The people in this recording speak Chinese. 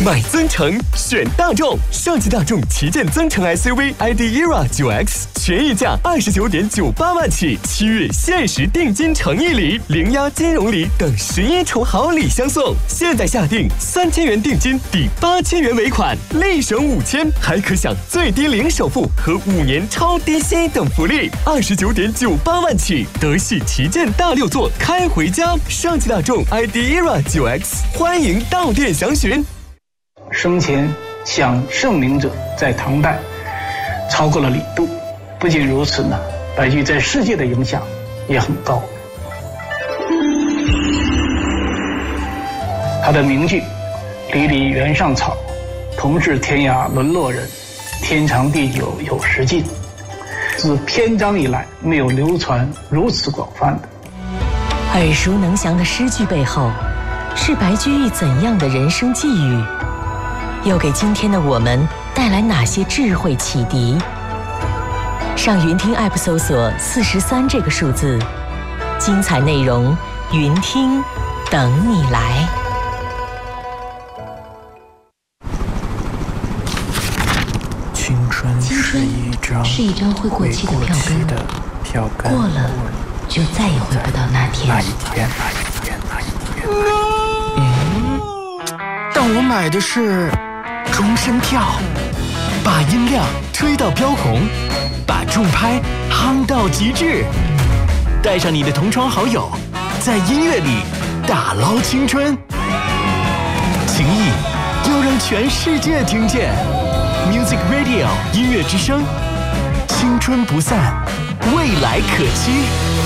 买增程选大众，上汽大众旗舰增程 SUV ID ERA 9X全溢价29.98万起，7月限时定金诚意礼、零押金融礼等11重好礼相送。现在下定3000元定金抵8000元尾款，立省5000，还可享最低零首付和5年超低息等福利，29.98万起，德系旗舰大6座开回家。上汽大众 ID ERA 9X， 欢迎到店详询。 生前享盛名者在唐代超过了李杜。不仅如此呢，白居易在世界的影响也很高。他的名句“离离原上草，同是天涯沦落人，天长地久有时尽”，自篇章以来没有流传如此广泛的。 耳熟能详的诗句背后，是白居易怎样的人生际遇？又给今天的我们带来哪些智慧启迪？上云听 App 搜索43这个数字，精彩内容云听等你来。 青春是一张会过期的票根，过了就再也回不到那天。 但我买的是终身票，把音量吹到飙红，把重拍夯到极致，带上你的同窗好友，在音乐里打捞青春，情谊又让全世界听见。Music Radio 音乐之声，青春不散，未来可期。